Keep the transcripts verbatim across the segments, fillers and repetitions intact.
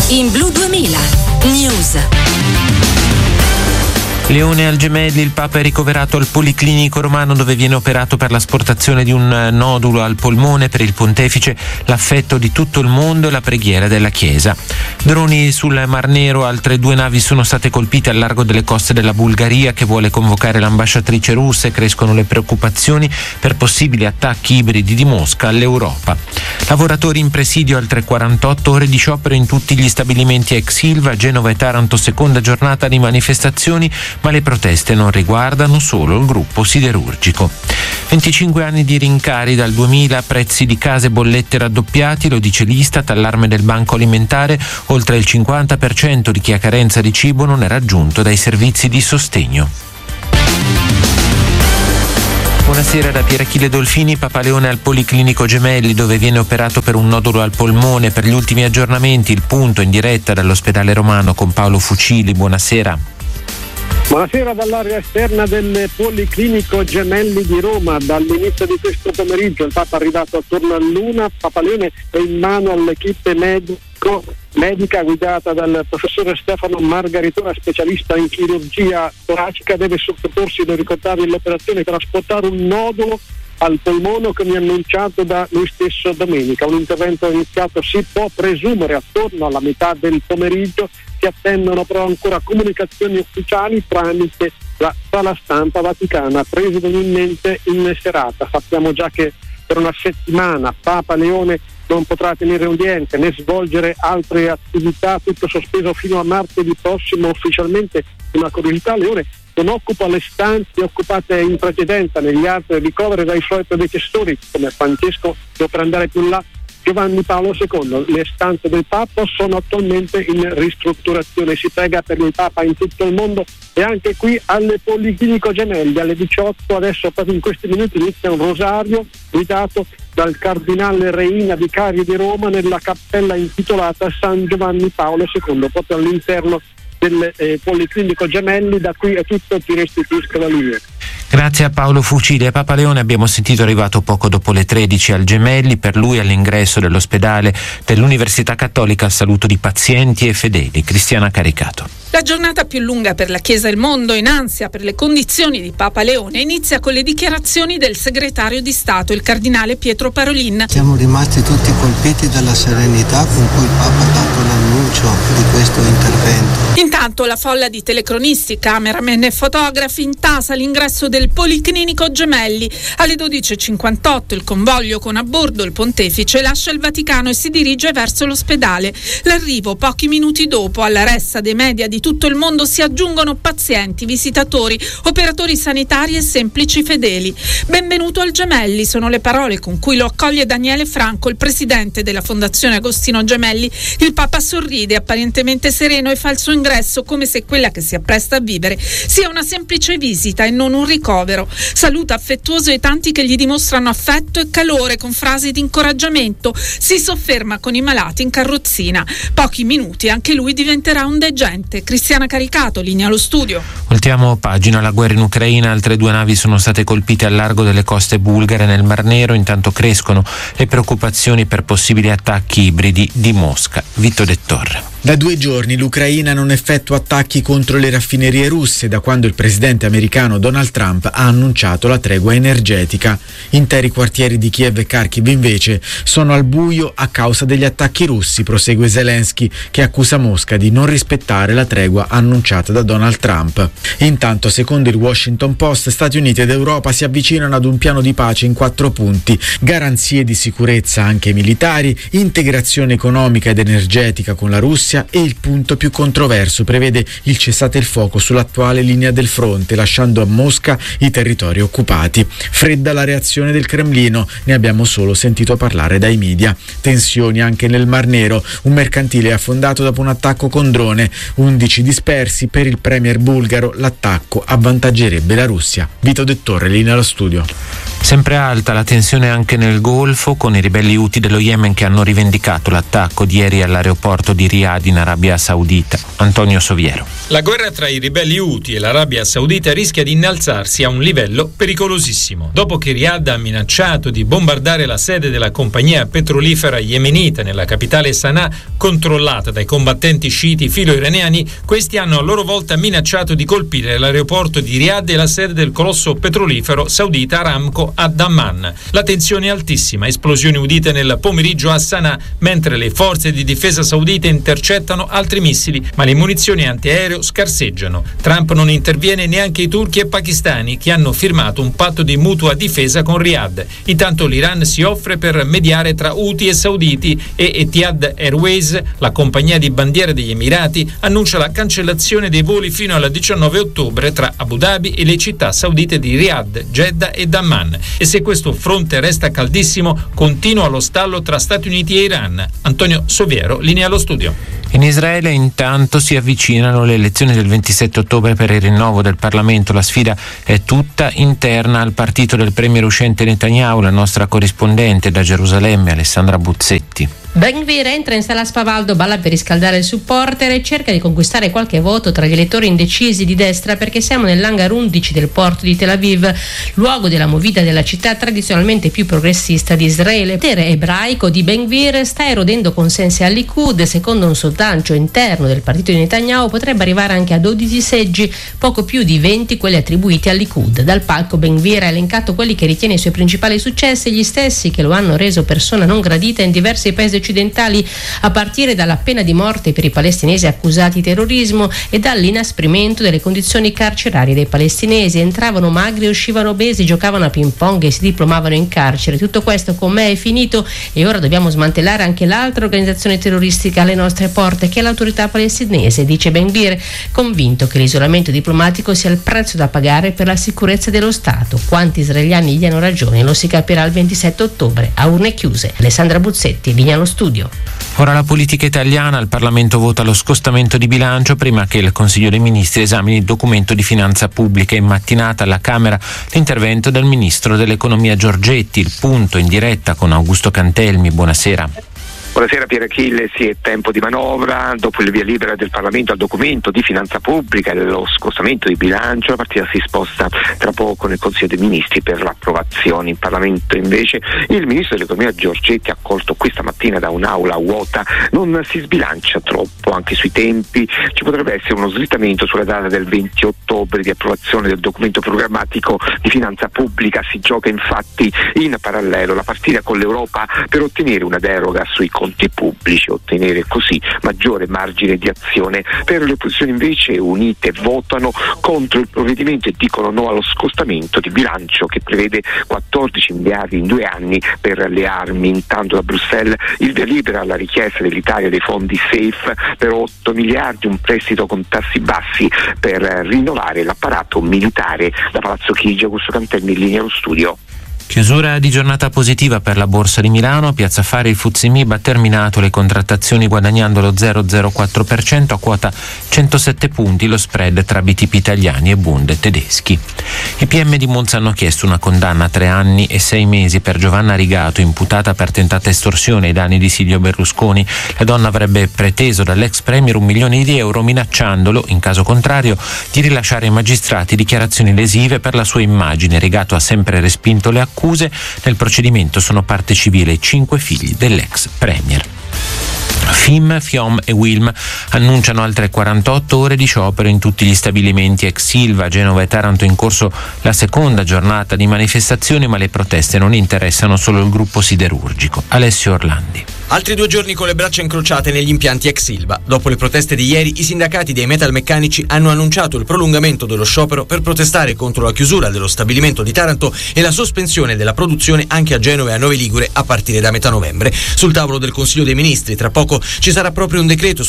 in Blu duemila News. Leone al Gemelli, il Papa è ricoverato al Policlinico Romano dove viene operato per l'asportazione di un nodulo al polmone. Per il pontefice l'affetto di tutto il mondo e la preghiera della Chiesa. Droni sul Mar Nero, altre due navi sono state colpite al largo delle coste della Bulgaria che vuole convocare l'ambasciatrice russa e crescono le preoccupazioni per possibili attacchi ibridi di Mosca all'Europa. Lavoratori in presidio altre quarantotto ore di sciopero in tutti gli stabilimenti ex Ilva, Genova e Taranto, seconda giornata di manifestazioni, ma le proteste non riguardano solo il gruppo siderurgico. venticinque anni di rincari dal duemila, prezzi di case e bollette raddoppiati, lo dice l'Istat, allarme del Banco Alimentare, oltre il cinquanta per cento di chi ha carenza di cibo non è raggiunto dai servizi di sostegno. Buonasera da Pierachille Dolfini. Papa Leone al Policlinico Gemelli dove viene operato per un nodulo al polmone. Per gli ultimi aggiornamenti il punto in diretta dall'ospedale romano con Paolo Fucili. Buonasera. Buonasera dall'area esterna del Policlinico Gemelli di Roma. Dall'inizio di questo pomeriggio il Papa è arrivato attorno all'una. Papa Leone è in mano all'equipe medico, medica guidata dal professore Stefano Margaritona, specialista in chirurgia toracica. Deve sottoporsi, lo ricordavi, all'operazione per trasportare un nodulo al polmone come annunciato da lui stesso domenica. Un intervento iniziato, si può presumere, attorno alla metà del pomeriggio. Si attendono però ancora comunicazioni ufficiali tramite la sala stampa vaticana, presumibilmente in serata. Sappiamo già che per una settimana Papa Leone non potrà tenere udienze né svolgere altre attività, tutto sospeso fino a martedì prossimo. Ufficialmente, una curiosità, Leone non occupa le stanze occupate in precedenza negli altri ricoveri dai suoi predecessori come Francesco, o per andare più in là Giovanni Paolo secondo. Le stanze del Papa sono attualmente in ristrutturazione. Si prega per il Papa in tutto il mondo e anche qui al Policlinico Gemelli alle diciotto. Adesso proprio in questi minuti inizia un rosario guidato dal cardinale Reina, vicario di Roma, nella cappella intitolata San Giovanni Paolo secondo, proprio all'interno del eh, Policlinico Gemelli. Da qui è tutto, ti restituisco la linea. Grazie a Paolo Fucile. Papa Leone abbiamo sentito arrivato poco dopo le tredici al Gemelli. Per lui all'ingresso dell'ospedale dell'Università Cattolica il saluto di pazienti e fedeli. Cristiana Caricato. La giornata più lunga per la Chiesa e il mondo, in ansia per le condizioni di Papa Leone, inizia con le dichiarazioni del segretario di Stato, il cardinale Pietro Parolin. Siamo rimasti tutti colpiti dalla serenità con cui il Papa ha dato l'annuncio di questo intervento. Intanto la folla di telecronisti, cameraman e fotografi intasa l'ingresso del Policlinico Gemelli. Alle dodici e cinquantotto il convoglio con a bordo il pontefice lascia il Vaticano e si dirige verso l'ospedale. L'arrivo pochi minuti dopo. Alla ressa dei media di tutto il mondo si aggiungono pazienti, visitatori, operatori sanitari e semplici fedeli. Benvenuto al Gemelli sono le parole con cui lo accoglie Daniele Franco, il presidente della Fondazione Agostino Gemelli. Il Papa sorride, apparentemente sereno, e fa il suo ingresso come se quella che si appresta a vivere sia una semplice visita e non un ricovero. Saluta affettuoso i tanti che gli dimostrano affetto e calore con frasi di incoraggiamento. Si sofferma con i malati in carrozzina. Pochi minuti anche lui diventerà un degente. Cristiana Caricato, linea allo studio. Voltiamo pagina. La guerra in Ucraina, altre due navi sono state colpite al largo delle coste bulgare nel Mar Nero. Intanto crescono le preoccupazioni per possibili attacchi ibridi di Mosca. Vito De Torre. Da due giorni l'Ucraina non effettua attacchi contro le raffinerie russe da quando il presidente americano Donald Trump ha annunciato la tregua energetica. Interi quartieri di Kiev e Kharkiv invece sono al buio a causa degli attacchi russi, prosegue Zelensky, che accusa Mosca di non rispettare la tregua annunciata da Donald Trump. Intanto, secondo il Washington Post, Stati Uniti ed Europa si avvicinano ad un piano di pace in quattro punti: garanzie di sicurezza anche militari, integrazione economica ed energetica con la Russia e il punto più controverso prevede il cessate il fuoco sull'attuale linea del fronte, lasciando a Mosca i territori occupati. Fredda la reazione del Cremlino, ne abbiamo solo sentito parlare dai media. Tensioni anche nel Mar Nero, un mercantile è affondato dopo un attacco con drone, undici dispersi. Per il premier bulgaro l'attacco avvantaggerebbe la Russia. Vito De Torre, linea allo studio. Sempre alta la tensione anche nel Golfo, con i ribelli Houthi dello Yemen che hanno rivendicato l'attacco di ieri all'aeroporto di Riyadh in Arabia Saudita. Antonio Soviero. La guerra tra i ribelli Houthi e l'Arabia Saudita rischia di innalzarsi a un livello pericolosissimo. Dopo che Riyadh ha minacciato di bombardare la sede della compagnia petrolifera yemenita nella capitale Sana'a, controllata dai combattenti sciiti filo-iraniani, questi hanno a loro volta minacciato di colpire l'aeroporto di Riyadh e la sede del colosso petrolifero saudita Aramco a Dammam. La tensione è altissima, esplosioni udite nel pomeriggio a Sana'a, mentre le forze di difesa saudite intercettano altri missili, ma le munizioni antiaereo scarseggiano. Trump non interviene, neanche i turchi e pakistani, che hanno firmato un patto di mutua difesa con Riyadh. Intanto l'Iran si offre per mediare tra Houthi e sauditi e Etihad Airways, la compagnia di bandiera degli Emirati, annuncia la cancellazione dei voli fino al diciannove ottobre tra Abu Dhabi e le città saudite di Riyadh, Jeddah e Dammam. E se questo fronte resta caldissimo, continua lo stallo tra Stati Uniti e Iran. Antonio Soviero, linea allo studio. In Israele intanto si avvicinano le elezioni del ventisette ottobre per il rinnovo del Parlamento. La sfida è tutta interna al partito del premier uscente Netanyahu. La nostra corrispondente da Gerusalemme, Alessandra Buzzetti. Ben Gvir entra in sala Spavaldo, balla per riscaldare il supporter e cerca di conquistare qualche voto tra gli elettori indecisi di destra, perché siamo nell'hangar undici del porto di Tel Aviv, luogo della movida della città tradizionalmente più progressista di Israele. Il potere ebraico di Ben Gvir sta erodendo consensi al Likud. Secondo un sondaggio interno del partito di Netanyahu potrebbe arrivare anche a dodici seggi, poco più di venti quelli attribuiti al Likud. Dal palco Ben Gvir ha elencato quelli che ritiene i suoi principali successi, gli stessi che lo hanno reso persona non gradita in diversi paesi occidentali, a partire dalla pena di morte per i palestinesi accusati di terrorismo e dall'inasprimento delle condizioni carcerarie dei palestinesi. Entravano magri, uscivano obesi, giocavano a ping pong e si diplomavano in carcere. Tutto questo con me è finito e ora dobbiamo smantellare anche l'altra organizzazione terroristica alle nostre porte, che è l'autorità palestinese, dice Ben Gvir, convinto che l'isolamento diplomatico sia il prezzo da pagare per la sicurezza dello Stato. Quanti israeliani gli hanno ragione lo si capirà il ventisette ottobre a urne chiuse. Alessandra Buzzetti, linea allo studio. Ora la politica italiana. Il Parlamento vota lo scostamento di bilancio prima che il Consiglio dei Ministri esamini il documento di finanza pubblica. In mattinata alla Camera l'intervento del Ministro dell'Economia Giorgetti. Il punto in diretta con Augusto Cantelmi. Buonasera. Buonasera Pier Achille, sì, è tempo di manovra. Dopo il via libera del Parlamento al documento di finanza pubblica e lo scostamento di bilancio, la partita si sposta tra poco nel Consiglio dei Ministri per l'approvazione. In Parlamento invece il Ministro dell'Economia Giorgetti, accolto questa mattina da un'aula vuota, non si sbilancia troppo anche sui tempi. Ci potrebbe essere uno slittamento sulla data del venti ottobre di approvazione del documento programmatico di finanza pubblica. Si gioca infatti in parallelo la partita con l'Europa per ottenere una deroga sui conti pubblici, ottenere così maggiore margine di azione. Per le opposizioni invece unite votano contro il provvedimento e dicono no allo scostamento di bilancio che prevede quattordici miliardi in due anni per le armi. Intanto da Bruxelles il via libera alla richiesta dell'Italia dei fondi SAFE per otto miliardi, un prestito con tassi bassi per rinnovare l'apparato militare. Da Palazzo Chigi, Augusto Cantelmi, in linea allo studio. Chiusura di giornata positiva per la Borsa di Milano. Piazza Affari il Fuzzi Mib ha terminato le contrattazioni guadagnando lo zero virgola zero quattro per cento a quota centosette punti, lo spread tra B T P italiani e Bund tedeschi. I P M di Monza hanno chiesto una condanna a tre anni e sei mesi per Giovanna Rigato, imputata per tentata estorsione ai danni di Silvio Berlusconi. La donna avrebbe preteso dall'ex premier un milione di euro, minacciandolo, in caso contrario, di rilasciare ai magistrati dichiarazioni lesive per la sua immagine. Rigato ha sempre respinto le accuse. Nel procedimento sono parte civile i cinque figli dell'ex premier. F I M, FIOM e Wilm annunciano altre quarantotto ore di sciopero in tutti gli stabilimenti ex Ilva. Genova e Taranto in corso la seconda giornata di manifestazioni, ma le proteste non interessano solo il gruppo siderurgico. Alessio Orlandi. Altri due giorni con le braccia incrociate negli impianti ex Ilva. Dopo le proteste di ieri, i sindacati dei metalmeccanici hanno annunciato il prolungamento dello sciopero per protestare contro la chiusura dello stabilimento di Taranto e la sospensione della produzione anche a Genova e a Novi Ligure a partire da metà novembre. Sul tavolo del Consiglio dei Ministri tra poco ci sarà proprio un decreto sull'ex Ilva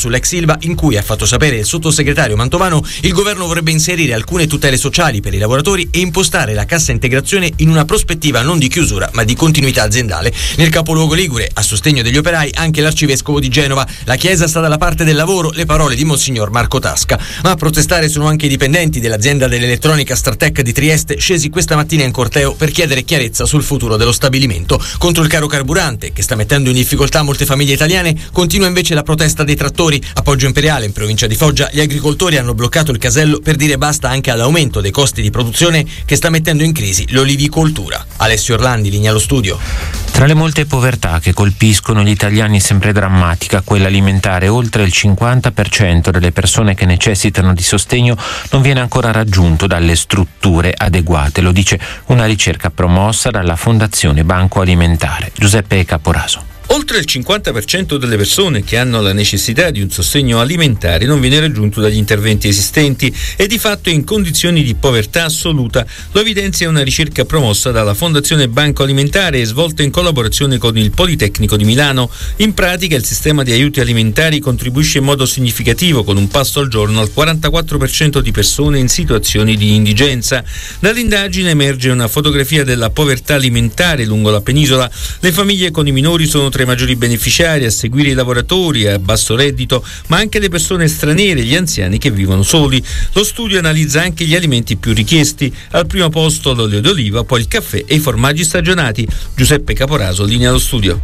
Ilva, in cui, ha fatto sapere il sottosegretario Mantovano, il governo vorrebbe inserire alcune tutele sociali per i lavoratori e impostare la cassa integrazione in una prospettiva non di chiusura ma di continuità aziendale. Nel capoluogo ligure, a sostegno degli operai, anche l'arcivescovo di Genova. La Chiesa sta dalla parte del lavoro, le parole di Monsignor Marco Tasca. Ma a protestare sono anche i dipendenti dell'azienda dell'elettronica Startec di Trieste, scesi questa mattina in corteo per chiedere chiarezza sul futuro dello stabilimento. Contro il caro carburante, che sta mettendo in difficoltà molte famiglie italiane, continua invece la protesta dei trattori. A Poggio Imperiale, in provincia di Foggia, gli agricoltori hanno bloccato il casello per dire basta anche all'aumento dei costi di produzione che sta mettendo in crisi l'olivicoltura. Alessio Orlandi, linea allo studio. Tra le molte povertà che colpiscono gli italiani è sempre drammatica quella alimentare. Oltre il cinquanta per cento delle persone che necessitano di sostegno non viene ancora raggiunto dalle strutture adeguate, lo dice una ricerca promossa dalla Fondazione Banco Alimentare. Giuseppe Caporaso. Oltre il cinquanta per cento delle persone che hanno la necessità di un sostegno alimentare non viene raggiunto dagli interventi esistenti e di fatto è in condizioni di povertà assoluta. Lo evidenzia una ricerca promossa dalla Fondazione Banco Alimentare e svolta in collaborazione con il Politecnico di Milano. In pratica il sistema di aiuti alimentari contribuisce in modo significativo con un pasto al giorno al quarantaquattro per cento di persone in situazioni di indigenza. Dall'indagine emerge una fotografia della povertà alimentare lungo la penisola. Le famiglie con i minori sono tra i maggiori beneficiari, a seguire i lavoratori a basso reddito, ma anche le persone straniere e gli anziani che vivono soli. Lo studio analizza anche gli alimenti più richiesti, al primo posto l'olio d'oliva, poi il caffè e i formaggi stagionati. Giuseppe Caporaso, linea allo studio.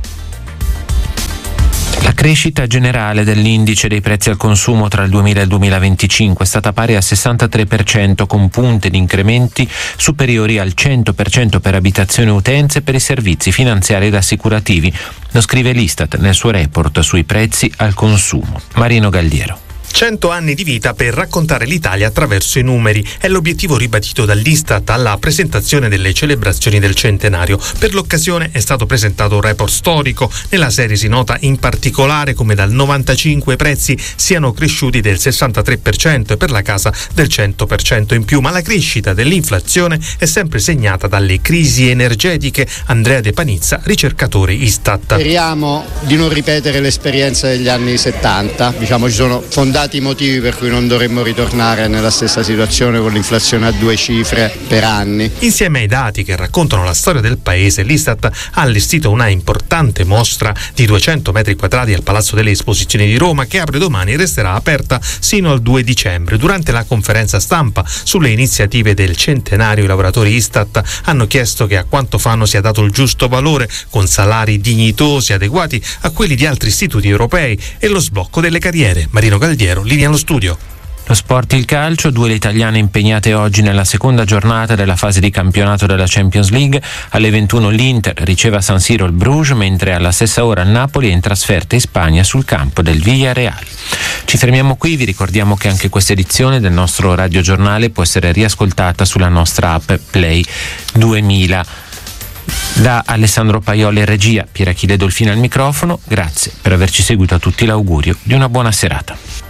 La crescita generale dell'indice dei prezzi al consumo tra il duemila e il duemilaventicinque è stata pari al sessantatré per cento, con punte di incrementi superiori al cento per cento per abitazione e utenze e per i servizi finanziari ed assicurativi. Lo scrive l'Istat nel suo report sui prezzi al consumo. Marino Galdiero. Cento anni di vita per raccontare l'Italia attraverso i numeri è l'obiettivo ribadito dall'Istat alla presentazione delle celebrazioni del centenario. Per l'occasione è stato presentato un report storico. Nella serie si nota in particolare come dal novantacinque i prezzi siano cresciuti del sessantatré per cento e per la casa del cento per cento in più, ma la crescita dell'inflazione è sempre segnata dalle crisi energetiche. Andrea De Panizza, ricercatore Istat. Speriamo di non ripetere l'esperienza degli anni settanta, diciamo ci sono fondati i motivi per cui non dovremmo ritornare nella stessa situazione con l'inflazione a due cifre per anni. Insieme ai dati che raccontano la storia del paese, l'Istat ha allestito una importante mostra di duecento metri quadrati al Palazzo delle Esposizioni di Roma, che apre domani e resterà aperta sino al due dicembre. Durante la conferenza stampa sulle iniziative del centenario, i lavoratori Istat hanno chiesto che a quanto fanno sia dato il giusto valore, con salari dignitosi adeguati a quelli di altri istituti europei, e lo sblocco delle carriere. Marino Galdiero, linea allo studio. Lo sport, il calcio, due le italiane impegnate oggi nella seconda giornata della fase di campionato della Champions League. Alle ventuno l'Inter riceve a San Siro il Bruges, mentre alla stessa ora il Napoli è in trasferta in Spagna sul campo del Villarreal. Ci fermiamo qui, vi ricordiamo che anche questa edizione del nostro radiogiornale può essere riascoltata sulla nostra app Play duemila. Da Alessandro Paioli in regia, Pierachille Dolfino al microfono, grazie per averci seguito, a tutti l'augurio di una buona serata.